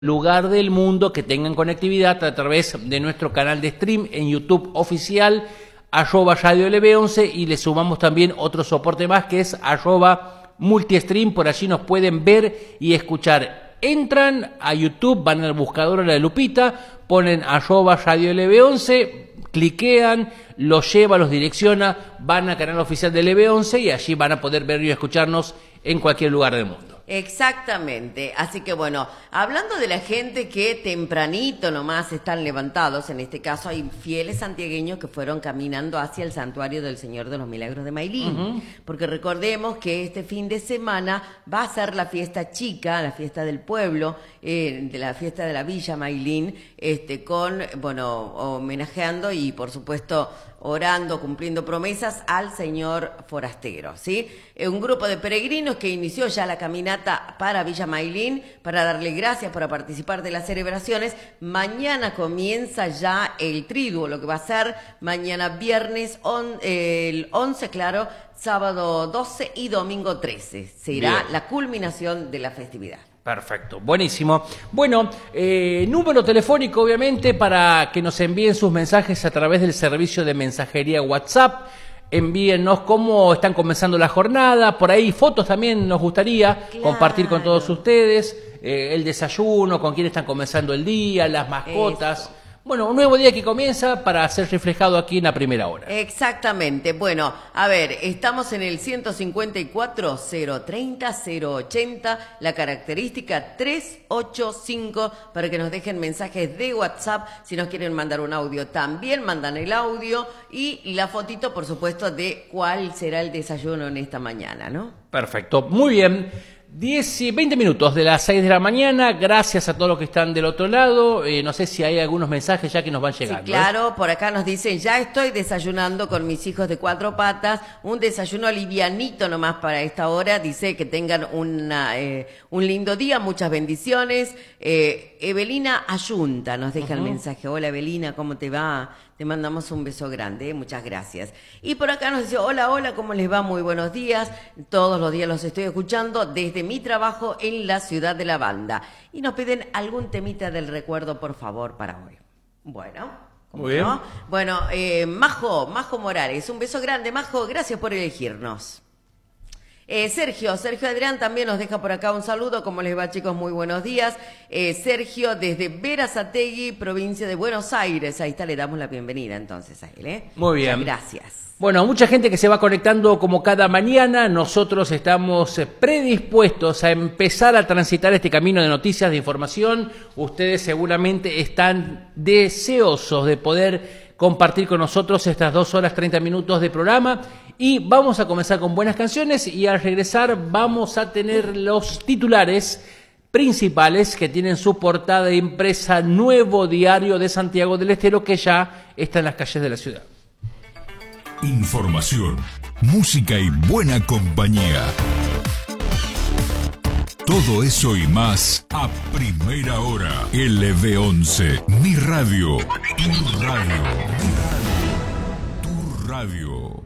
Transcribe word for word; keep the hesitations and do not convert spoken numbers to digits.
lugar del mundo que tengan conectividad a través de nuestro canal de stream en YouTube oficial, arroba Radio L B once, y le sumamos también otro soporte más que es arroba multistream. Por allí nos pueden ver y escuchar. Entran a YouTube, van al buscador a la lupita, ponen arroba Radio L B once, cliquean, los lleva, los direcciona, van al canal oficial de L B once y allí van a poder ver y escucharnos en cualquier lugar del mundo. Exactamente, así que bueno, hablando de la gente que tempranito nomás están levantados, en este caso hay fieles santiagueños que fueron caminando hacia el santuario del Señor de los Milagros de Mailín, uh-huh. porque recordemos que este fin de semana va a ser la fiesta chica, la fiesta del pueblo, eh, de la fiesta de la Villa Mailín, este, con, bueno, homenajeando y por supuesto orando, cumpliendo promesas al señor forastero, ¿sí? Un grupo de peregrinos que inició ya la caminata para Villa Mailín para darle gracias por participar de las celebraciones. Mañana comienza ya el triduo, lo que va a ser mañana viernes on, eh, el once, claro, sábado doce y domingo trece. Será Bien. la culminación de la festividad. Perfecto, buenísimo. Bueno, eh, número telefónico obviamente para que nos envíen sus mensajes a través del servicio de mensajería WhatsApp. Envíennos cómo están comenzando la jornada, por ahí fotos también nos gustaría claro. compartir con todos ustedes, eh, el desayuno, con quién están comenzando el día, las mascotas. Eso. Bueno, un nuevo día que comienza para ser reflejado aquí en la primera hora. Exactamente. Bueno, a ver, estamos en el ciento cincuenta y cuatro, cero treinta, cero ochenta, la característica tres ocho cinco, para que nos dejen mensajes de WhatsApp. Si nos quieren mandar un audio, también mandan el audio y la fotito, por supuesto, de cuál será el desayuno en esta mañana, ¿no? Perfecto, muy bien. diez y veinte minutos de las seis de la mañana, gracias a todos los que están del otro lado, eh, no sé si hay algunos mensajes ya que nos van llegando. Sí, claro, ¿eh? Por acá nos dicen, ya estoy desayunando con mis hijos de cuatro patas, un desayuno livianito nomás para esta hora, dice que tengan una, eh, un lindo día, muchas bendiciones. eh, Evelina Ayunta nos deja uh-huh. el mensaje, hola Evelina, ¿cómo te va? Te mandamos un beso grande, ¿eh? Muchas gracias. Y por acá nos dice, hola, hola, ¿cómo les va? Muy buenos días. Todos los días los estoy escuchando desde mi trabajo en la ciudad de La Banda. Y nos piden algún temita del recuerdo, por favor, para hoy. Bueno, ¿cómo Muy bien. no? Bueno, eh, Majo, Majo Morales, un beso grande, Majo, gracias por elegirnos. Eh, Sergio, Sergio Adrián también nos deja por acá un saludo. ¿Cómo les va, chicos? Muy buenos días. Eh, Sergio desde Berazategui, provincia de Buenos Aires. Ahí está, le damos la bienvenida entonces a él, ¿eh? Muy bien. Muchas gracias. Bueno, mucha gente que se va conectando como cada mañana. Nosotros estamos predispuestos a empezar a transitar este camino de noticias, de información. Ustedes seguramente están deseosos de poder compartir con nosotros estas dos horas treinta minutos de programa. Y vamos a comenzar con buenas canciones y al regresar vamos a tener los titulares principales que tienen su portada impresa Nuevo Diario de Santiago del Estero, que ya está en las calles de la ciudad. Información, música y buena compañía. Todo eso y más a primera hora. L B once, mi radio, tu radio, tu radio.